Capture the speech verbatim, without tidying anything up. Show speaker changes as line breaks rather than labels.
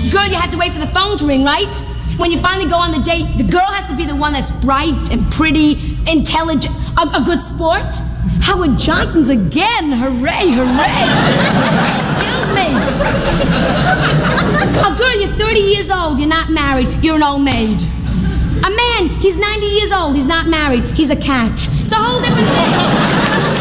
Girl, you have to wait for the phone to ring, right? When you finally go on the date, the girl has to be the one that's bright and pretty, intelligent, a, a good sport. Howard Johnson's again. Hooray, hooray. Excuse me. A girl, you're thirty years old, you're not married, you're an old maid. A man, he's ninety years old, he's not married, he's a catch. It's a whole different thing.